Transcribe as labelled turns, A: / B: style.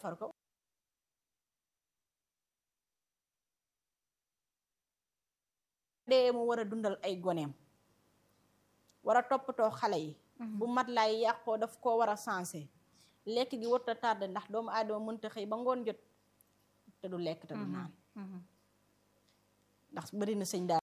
A: far ko dee mu war a dundal ay goneem war a toppatoo xale yi bu mat laay yàqoo daf koo war a sensé lekk gi warut a tardé ndax doomu aadama mënta xëy ba ngoon jot te du lekk te du naan ndax bari na sëñ daal